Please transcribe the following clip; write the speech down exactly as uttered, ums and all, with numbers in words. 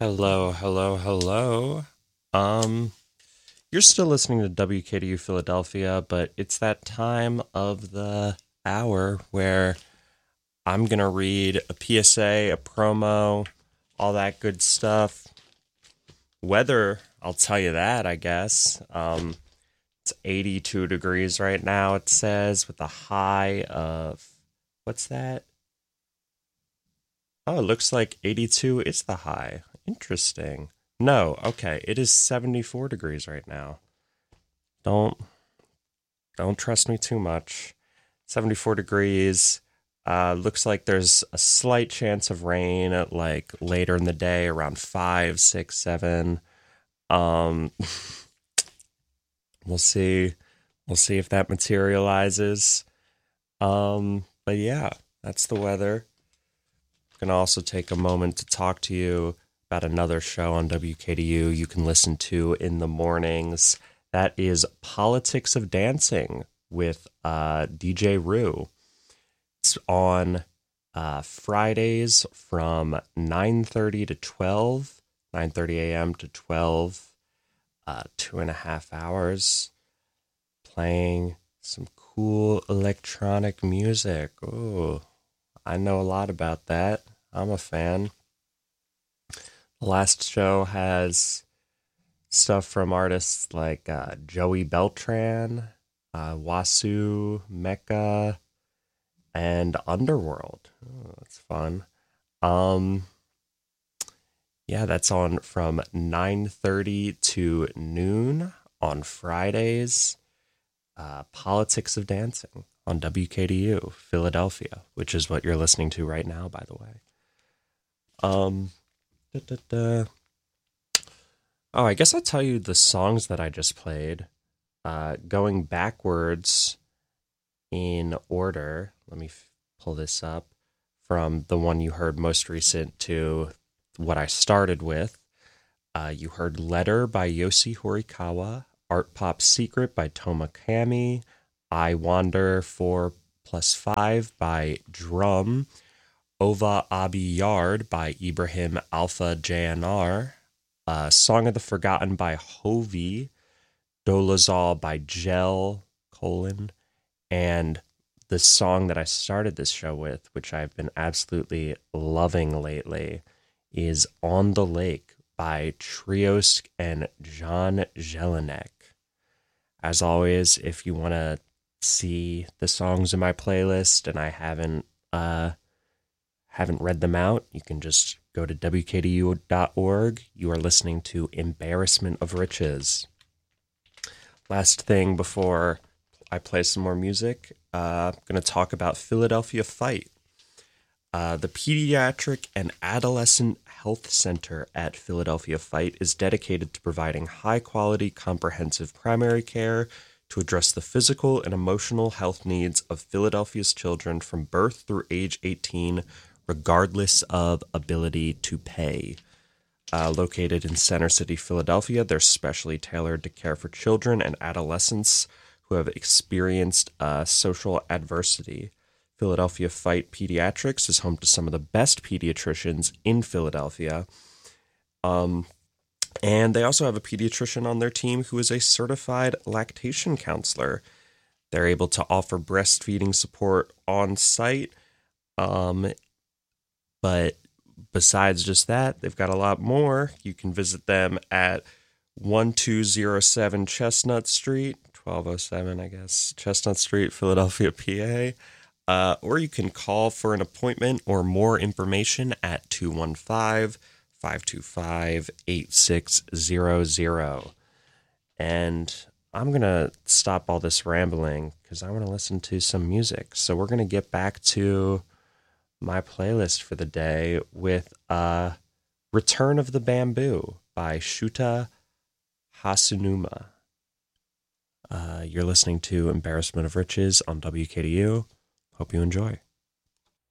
Hello, hello, hello. Um, you're still listening to W K D U Philadelphia, but it's that time of the hour where I'm gonna read a P S A, a promo, all that good stuff. Weather, I'll tell you that, I guess. Um, it's eighty-two degrees right now, it says, with a high of, what's that? Oh, it looks like eighty-two is the high. Interesting. No, okay, it is seventy-four degrees right now. Don't don't trust me too much. seventy-four degrees. Uh, looks like there's a slight chance of rain at like later in the day, around five, six, seven. Um, we'll see. We'll see if that materializes. Um, but yeah, that's the weather. Gonna also take a moment to talk to you about another show on W K D U you can listen to in the mornings. That is Politics of Dancing with uh, D J Rue. It's on uh, Fridays from nine thirty to twelve, nine thirty a.m. to twelve, uh, two and a half hours, playing some cool electronic music. Oh, I know a lot about that. I'm a fan. The last show has stuff from artists like uh, Joey Beltran, uh, Wasu, Mecca, and Underworld. Oh, that's fun. Um, yeah, that's on from nine thirty to noon on Fridays. Uh, Politics of Dancing on W K D U Philadelphia, which is what you're listening to right now, by the way. Um, da, da, da. Oh, I guess I'll tell you the songs that I just played. Uh, going backwards in order. Let me f- pull this up from the one you heard most recent to what I started with. Uh, you heard Letter by Yoshi Horikawa, Art Pop Secret by Toma Kami, I Wander four plus five by Drum, Ova Abi Yard by Ibrahim Alpha J N R, uh, Song of the Forgotten by Hovi, Dolazal by Gel, colon, and the song that I started this show with, which I've been absolutely loving lately, is On the Lake by Triosk and John Jelinek. As always, if you want to see the songs in my playlist and I haven't uh, haven't read them out, you can just go to W K D U dot org. You are listening to Embarrassment of Riches. Last thing before I play some more music, uh, I'm going to talk about Philadelphia Fight. Uh, the Pediatric and Adolescent Health Center at Philadelphia Fight is dedicated to providing high-quality, comprehensive primary care to address the physical and emotional health needs of Philadelphia's children from birth through age eighteen, regardless of ability to pay. Uh, located in Center City, Philadelphia, they're specially tailored to care for children and adolescents who have experienced uh, social adversity. Philadelphia Fight Pediatrics is home to some of the best pediatricians in Philadelphia. Um, and they also have a pediatrician on their team who is a certified lactation counselor. They're able to offer breastfeeding support on site. Um, but besides just that, they've got a lot more. You can visit them at twelve oh seven Chestnut Street, twelve oh seven, I guess, Chestnut Street, Philadelphia, P A. Uh, or you can call for an appointment or more information at two one five, five two five, eight six zero zero. And I'm going to stop all this rambling because I want to listen to some music. So we're going to get back to my playlist for the day with uh, Return of the Bamboo by Shuta Hasunuma. Uh, you're listening to Embarrassment of Riches on W K D U. Hope you enjoy.